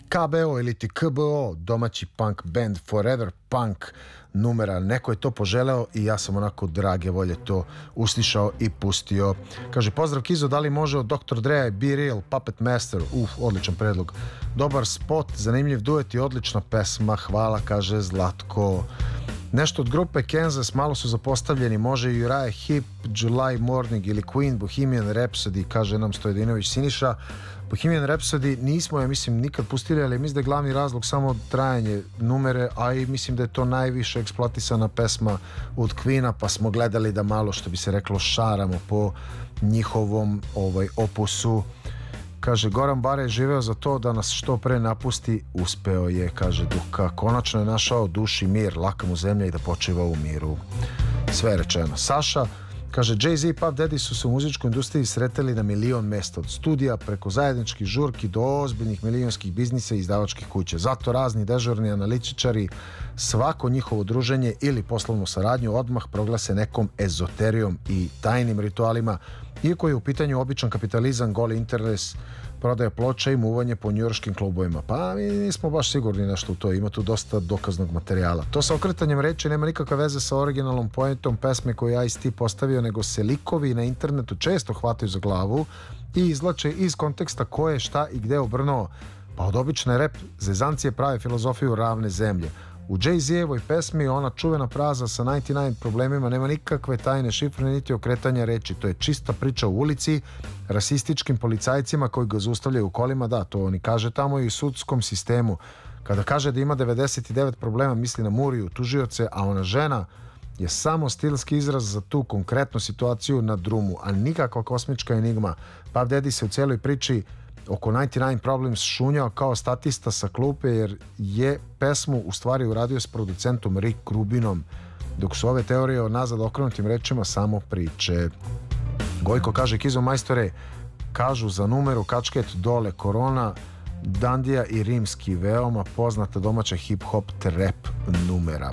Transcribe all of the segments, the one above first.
KBO ili ti KBO, domaći punk band Forever Punk numera. Neko je to poželeo i ja sam onako drage volje to uslišao i pustio. Kaže, pozdrav Kizo, da li može od Dr. Dre, Be Real, Puppet Master? Odličan predlog. Dobar spot, zanimljiv duet i odlična pesma. Hvala, kaže Zlatko. Nešto od grupe Kansas, malo su zapostavljeni, može Uriah Heep, July Morning ili Queen, Bohemian Rhapsody, kaže nam Stojedinović Siniša. Bohemian Rhapsody nismo, ja mislim, nikad pustili, ali mislim da je glavni razlog samo trajanje numere, a i mislim da je to najviše eksploatisana pesma od Queena, pa smo gledali da malo, što bi se reklo, šaramo po njihovom opusu. Kaže, Goran Bare je živeo za to da nas što pre napusti, uspeo je, kaže Duka. Konačno je našao duši mir, laka mu zemlja i da počiva u miru. Sve je rečeno. Saša kaže, Jay-Z i Puff Daddy su se u muzičkoj industriji sreteli na milion mesta, od studija preko zajedničkih žurki do ozbiljnih milionskih biznisa i izdavačkih kuća. Zato razni dežurni analitičari svako njihovo druženje ili poslovnu saradnju odmah proglase nekom ezoterijom i tajnim ritualima, iako je u pitanju običan kapitalizam, goli interes, prodaja ploča i muvanje po njujorškim klubovima. Pa mi nismo baš sigurni nešto u to, ima tu dosta dokaznog materijala. To sa okretanjem reči nema nikakve veze sa originalnom poentom pesme koju ja Ice-T postavio, nego se likovi na internetu često hvataju za glavu i izvlače iz konteksta ko je šta i gde obrnuo. Pa od obične rep zezancije prave filozofiju ravne zemlje. U Jay-Z-evoj pesmi ona čuvena fraza sa 99 problemima nema nikakve tajne šifre niti okretanja reči. To je čista priča u ulici, rasističkim policajcima koji ga zaustavljaju u kolima. Da, to oni kaže tamo i u sudskom sistemu. Kada kaže da ima 99 problema, misli na Muriju, tužioce, a ona žena je samo stilski izraz za tu konkretnu situaciju na drumu, a nikakva kosmička enigma. Puff Daddy se u cijeloj priči oko 99 Problems šunjao kao statista sa klupe, jer je pesmu u stvari uradio s producentom Rick Rubinom, dok su ove teorije o nazad okrenutim rečima samo priče. Gojko kaže, Kizo majstore, kažu za numeru kačket dole Korona, Dandija i Rimski, veoma poznata domaća hip-hop trap numera.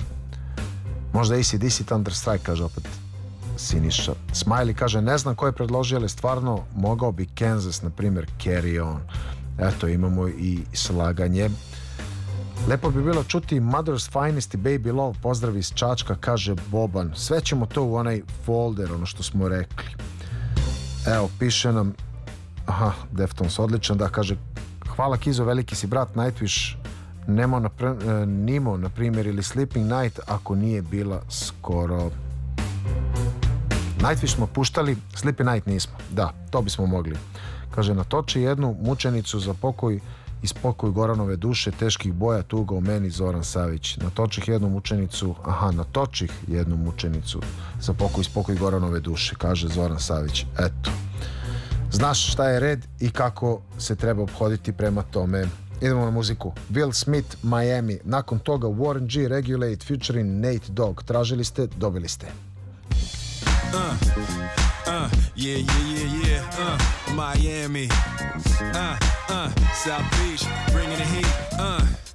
Možda AC/DC Thunderstrike, kaže opet Siniša. Smiley kaže, ne znam ko je predložio, ali stvarno mogao bi Kansas, na primjer Carry On. Eto, imamo i slaganje. Lepo bi bilo čuti Mother's Finest i Baby Love, pozdrav iz Čačka, kaže Boban. Sve ćemo to u onaj folder, ono što smo rekli. Evo, piše nam Deftones, odličan, da, kaže, hvala Kizo, veliki si brat, Nightwish Nemo, na primjer, ili Sleeping Night, ako nije bila skoro. Nightwish smo puštali, Sleepy Night nismo. Da, to bismo mogli. Kaže, natoči jednu mučenicu za pokoj i spokoj Goranove duše, teških boja, tuga u meni, Zoran Savić. Natočih jednu mučenicu za pokoj i spokoj Goranove duše, kaže Zoran Savić. Eto. Znaš šta je red i kako se treba obhoditi prema tome. Idemo na muziku. Will Smith, Miami. Nakon toga Warren G, Regulate, featuring Nate Dogg. Tražili ste, dobili ste. Miami, South Beach, bringing the heat,